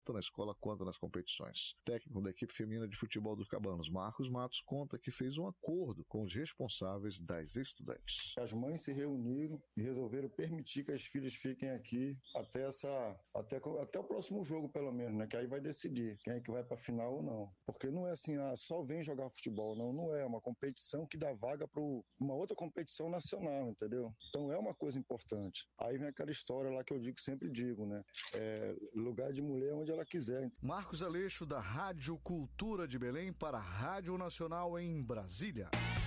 tanto na escola quanto nas competições. O técnico da equipe feminina de futebol dos Cabanos, Marcos Matos, conta que fez um acordo com os responsáveis das estudantes. As mães se reuniram e resolveram permitir que as filhas fiquem aqui até o próximo jogo, pelo menos, né? Que aí vai decidir quem é que vai para a final ou não. Porque não é assim, só vem jogar futebol, não é uma competição que dá vaga para uma outra competição nacional, entendeu? Então é uma coisa importante. Aí vem aquela história lá que eu sempre digo, né? Lugar de mulher onde ela quiser. Marcos Aleixo, da Rádio Cultura de Belém, para a Rádio Nacional em Brasília.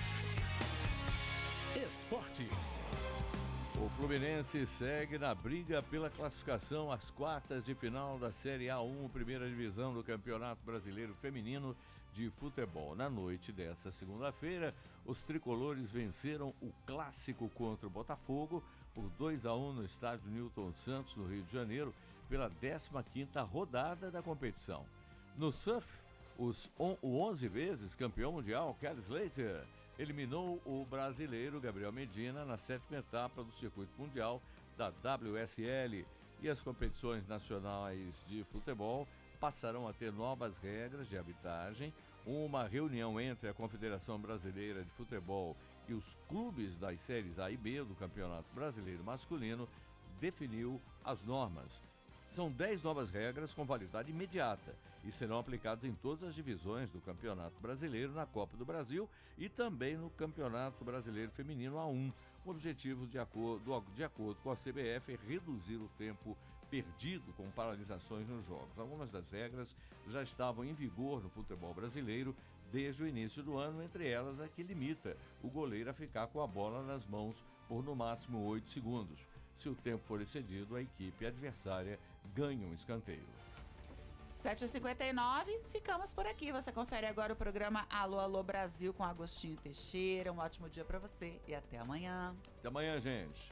Esportes. O Fluminense segue na briga pela classificação às quartas de final da Série A1, primeira divisão do Campeonato Brasileiro Feminino de Futebol. Na noite desta segunda-feira, os tricolores venceram o clássico contra o Botafogo por 2-1 no estádio Newton Santos, no Rio de Janeiro, pela 15ª rodada da competição. No surf, o 11 vezes campeão mundial Kelly Slater eliminou o brasileiro Gabriel Medina na 7ª etapa do circuito mundial da WSL, e as competições nacionais de futebol passarão a ter novas regras de arbitragem. Uma reunião entre a Confederação Brasileira de Futebol e os clubes das séries A e B do Campeonato Brasileiro Masculino definiu as normas. São 10 novas regras com validade imediata e serão aplicadas em todas as divisões do Campeonato Brasileiro, na Copa do Brasil e também no Campeonato Brasileiro Feminino A1. O objetivo, de acordo com a CBF, é reduzir o tempo perdido com paralisações nos jogos. Algumas das regras já estavam em vigor no futebol brasileiro desde o início do ano, entre elas a que limita o goleiro a ficar com a bola nas mãos por no máximo 8 segundos. Se o tempo for excedido, a equipe adversária ganha um escanteio. 7h59, ficamos por aqui. Você confere agora o programa Alô, Alô Brasil com Agostinho Teixeira. Um ótimo dia para você e até amanhã. Até amanhã, gente.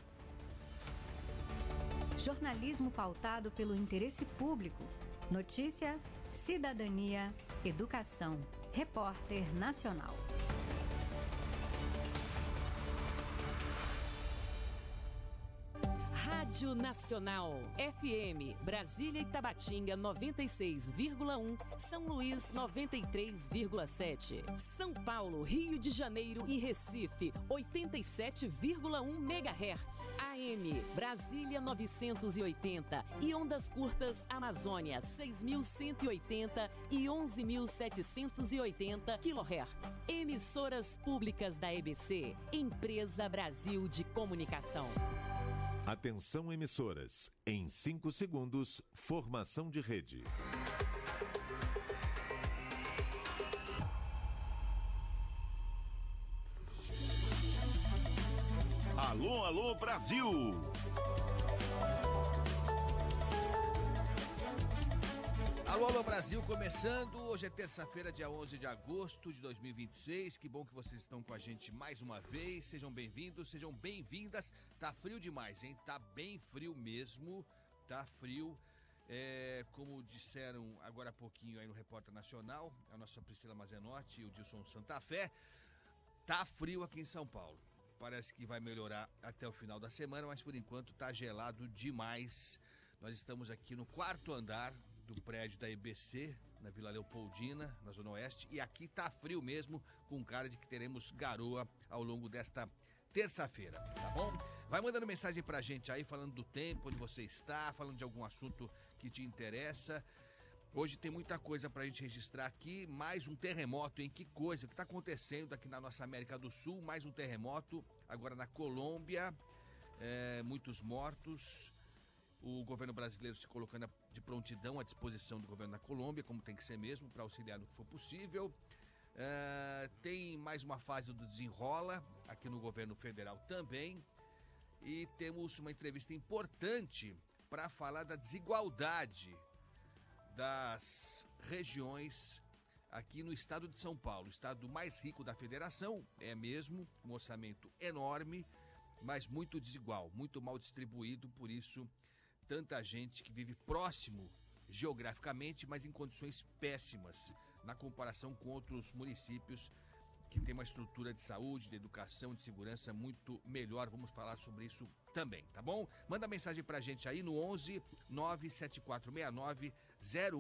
Jornalismo pautado pelo interesse público. Notícia, cidadania, educação. Repórter Nacional. Rádio Nacional, FM, Brasília e Tabatinga 96,1, São Luís 93,7, São Paulo, Rio de Janeiro e Recife 87,1 MHz, AM, Brasília 980 e ondas curtas Amazônia 6.180 e 11.780 kHz. Emissoras públicas da EBC, Empresa Brasil de Comunicação. Atenção, emissoras. Em 5 segundos, formação de rede. Alô, alô, Brasil! Alô, alô, Brasil, começando. Hoje é terça-feira, dia 11 de agosto de 2026. Que bom que vocês estão com a gente mais uma vez. Sejam bem-vindos, sejam bem-vindas. Tá frio demais, hein? Tá bem frio mesmo. Tá frio. Como disseram agora há pouquinho aí no Repórter Nacional, a nossa Priscila Mazenotti e o Dilson Santa Fé, tá frio aqui em São Paulo. Parece que vai melhorar até o final da semana, mas por enquanto tá gelado demais. Nós estamos aqui no 4º andar do prédio da EBC, na Vila Leopoldina, na Zona Oeste, e aqui tá frio mesmo, com cara de que teremos garoa ao longo desta terça-feira, tá bom? Vai mandando mensagem pra gente aí, falando do tempo, onde você está, falando de algum assunto que te interessa. Hoje tem muita coisa pra gente registrar aqui, mais um terremoto, hein? Que coisa, o que tá acontecendo aqui na nossa América do Sul, mais um terremoto, agora na Colômbia, muitos mortos. O governo brasileiro se colocando de prontidão à disposição do governo da Colômbia, como tem que ser mesmo, para auxiliar no que for possível. Tem mais uma fase do desenrola aqui no governo federal também. E temos uma entrevista importante para falar da desigualdade das regiões aqui no estado de São Paulo. O estado mais rico da federação, é mesmo, um orçamento enorme, mas muito desigual, muito mal distribuído, por isso tanta gente que vive próximo geograficamente, mas em condições péssimas na comparação com outros municípios que têm uma estrutura de saúde, de educação, de segurança muito melhor. Vamos falar sobre isso também, tá bom? Manda mensagem pra gente aí no 11 97469 01